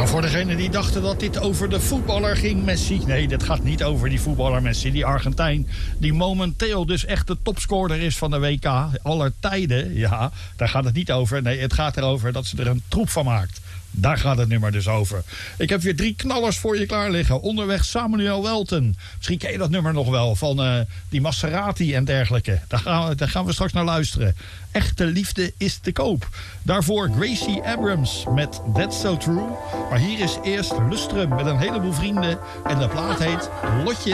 Voor degenen die dachten dat dit over de voetballer ging, Messi. Nee, dit gaat niet over die voetballer Messi, die Argentijn. Die momenteel dus echt de topscorer is van de WK. Aller tijden, ja, daar gaat het niet over. Nee, het gaat erover dat ze er een troep van maakt. Daar gaat het nummer dus over. Ik heb weer 3 knallers voor je klaar liggen. Onderweg Samuel Welton. Misschien ken je dat nummer nog wel. Van die Maserati en dergelijke. Daar gaan we straks naar luisteren. Echte liefde is te koop. Daarvoor Gracie Abrams met That's So True. Maar hier is eerst Lustrum met een heleboel vrienden. En de plaat heet Lotje